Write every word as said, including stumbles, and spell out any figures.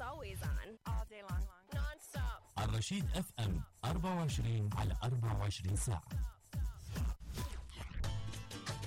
always on. All day long. Non-stop. الرشيد اف ام أربعة وعشرين على أربعة وعشرين ساعة.